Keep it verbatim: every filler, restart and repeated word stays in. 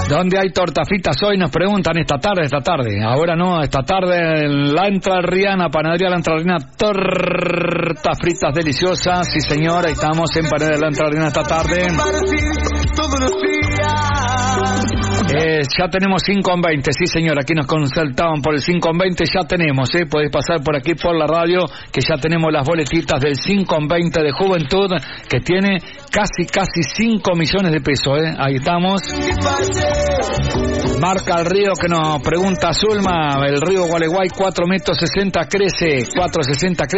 ¿Dónde hay tortas fritas hoy? Nos preguntan esta tarde, esta tarde. Ahora no, esta tarde en La Entrerriana, Panadería La Entrerriana, tortas fritas deliciosas. Sí, señora, estamos en Panadería La Entrerriana esta tarde. Eh, ya tenemos cinco en veinte, sí señor, aquí nos consultaban por el cinco en veinte, ya tenemos, eh, podés pasar por aquí por la radio, que ya tenemos las boletitas del cinco en veinte de Juventud, que tiene casi, casi cinco millones de pesos, eh, ahí estamos. Marca el río que nos pregunta Zulma, el río Gualeguay, cuatro metros sesenta crece, cuatro sesenta crece.